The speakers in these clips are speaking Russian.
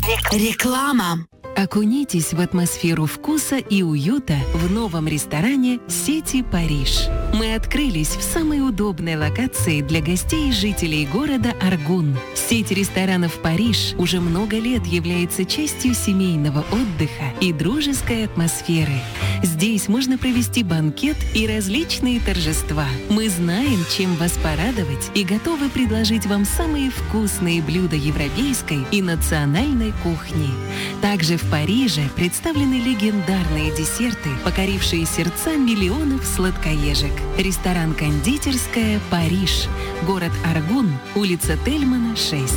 Реклама. Окунитесь в атмосферу вкуса и уюта в новом ресторане сети «Париж». Мы открылись в самой удобной локации для гостей и жителей города Аргун. Сеть ресторанов «Париж» уже много лет является частью семейного отдыха и дружеской атмосферы. Здесь можно провести банкет и различные торжества. Мы знаем, чем вас порадовать, и готовы предложить вам самые вкусные блюда европейской и национальной кухни. Также в Париже представлены легендарные десерты, покорившие сердца миллионов сладкоежек. Ресторан «Кондитерская Париж», город Аргун, улица Тельмана, 6.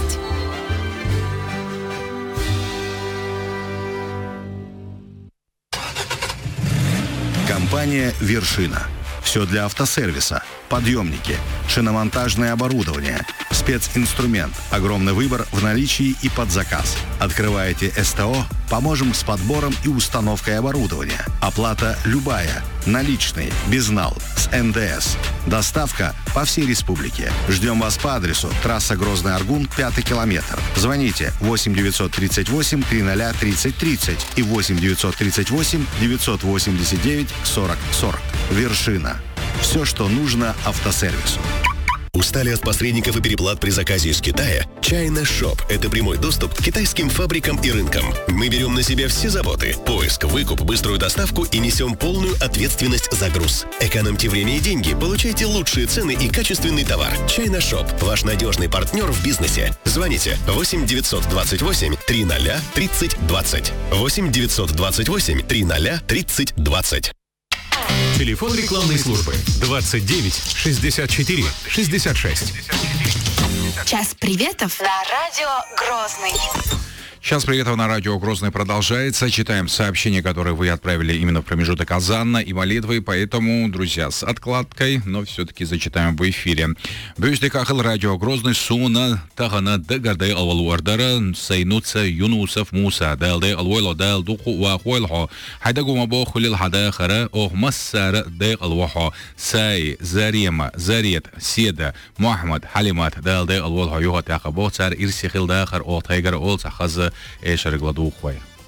Компания «Вершина». Все для автосервиса. Подъемники, шиномонтажное оборудование, специнструмент, огромный выбор в наличии и под заказ. Открываете СТО, поможем с подбором и установкой оборудования. Оплата любая, наличные, безнал, с НДС. Доставка по всей республике. Ждем вас по адресу трасса Грозный-Аргун, 5 километр. Звоните 8 938 300 30 30 и 8 938 989 40 40. «Вершина». Все, что нужно автосервису. Устали от посредников и переплат при заказе из Китая? China Shop – это прямой доступ к китайским фабрикам и рынкам. Мы берем на себя все заботы – поиск, выкуп, быструю доставку и несем полную ответственность за груз. Экономьте время и деньги, получайте лучшие цены и качественный товар. China Shop – ваш надежный партнер в бизнесе. Звоните 8 928 300 30 20. 8 928 300 30 20. Телефон рекламной службы 29 64 66. Час приветов на радио Грозный. Час приветов на радио Грозный продолжается. Читаем сообщения, которые вы отправили именно в промежуток азана и молитвы. Поэтому, друзья, с откладкой, но все-таки зачитаем в эфире. Бюзде кахал радио Грозный суна тахана дагарды алвалуардара сайнуца Юнусов Муса далды алвойло дал духу вахойлхо хайдагума бохулил хадахара охмассара дай алвахо сай зарема зарет седа Мухаммад Халимат далды алволхо юга тахабо цар ирсихил дахар охтайгар ол сахаза эшер гладухвай.